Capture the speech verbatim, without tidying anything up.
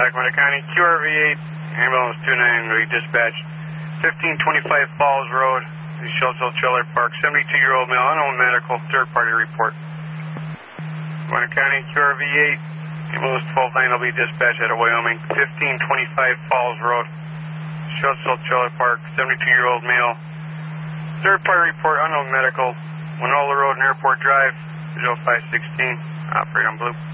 Lackawanna County, Q R V eight, ambulance two nine, will be dispatched. fifteen twenty-five Falls Road, Shelton Trailer Park, seventy-two-year-old male, unknown medical, third-party report. Lackawanna County, Q R V eight, ambulance twelve nine will be dispatched out of Wyoming, fifteen twenty-five Falls Road, Shelton Trailer Park, seventy-two-year-old male, third-party report, unknown medical, Winola Road and Airport Drive, zero five sixteen, operate on blue.